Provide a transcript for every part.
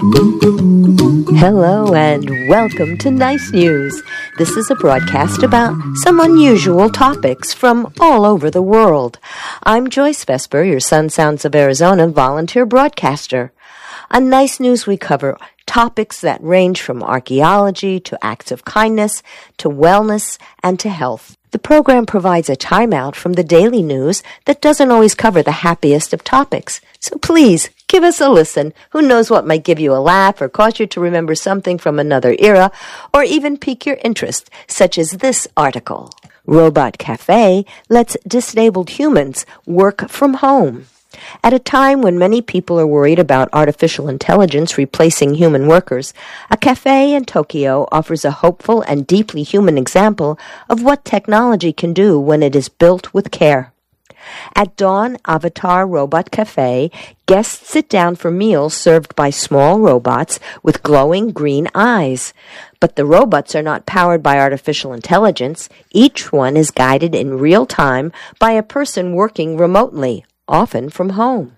Hello and welcome to Nice News. This is a broadcast about some unusual topics from all over the world. I'm Joyce Vesper, your Sun Sounds of Arizona volunteer broadcaster. On Nice News, we cover topics that range from archaeology to acts of kindness to wellness and to health. The program provides a timeout from the daily news that doesn't always cover the happiest of topics. So please, give us a listen. Who knows what might give you a laugh or cause you to remember something from another era or even pique your interest, such as this article. Robot Cafe lets disabled humans work from home. At a time when many people are worried about artificial intelligence replacing human workers, a cafe in Tokyo offers a hopeful and deeply human example of what technology can do when it is built with care. At Dawn Avatar Robot Cafe, guests sit down for meals served by small robots with glowing green eyes. But the robots are not powered by artificial intelligence. Each one is guided in real time by a person working remotely, often from home.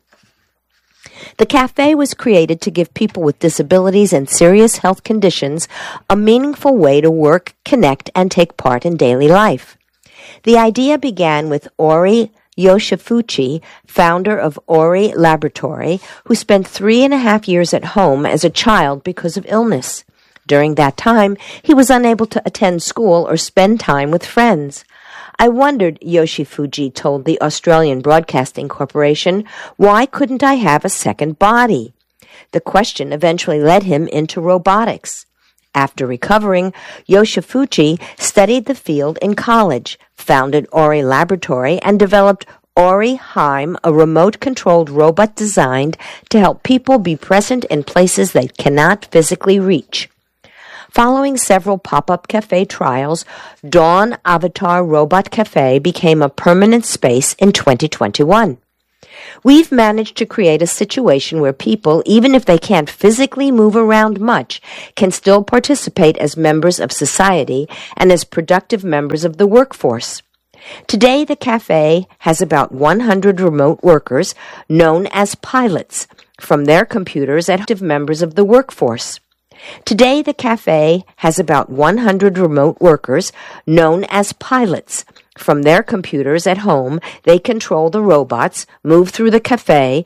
The cafe was created to give people with disabilities and serious health conditions a meaningful way to work, connect, and take part in daily life. The idea began with Ori Yoshifuchi, founder of Ori Laboratory, who spent 3.5 years at home as a child because of illness. During that time, he was unable to attend school or spend time with friends. I wondered, Yoshifuchi told the Australian Broadcasting Corporation, why couldn't I have a second body? The question eventually led him into robotics. After recovering, Yoshifuchi studied the field in college, founded Ori Laboratory, and developed Ori Heim, a remote-controlled robot designed to help people be present in places they cannot physically reach. Following several pop-up cafe trials, Dawn Avatar Robot Cafe became a permanent space in 2021. We've managed to create a situation where people, even if they can't physically move around much, can still participate as members of society and as productive members of the workforce. Today, the cafe has about 100 remote workers known as pilots from their computers as active members of the workforce. Today, the cafe has about 100 remote workers known as pilots. From their computers at home, they control the robots, move through the cafe,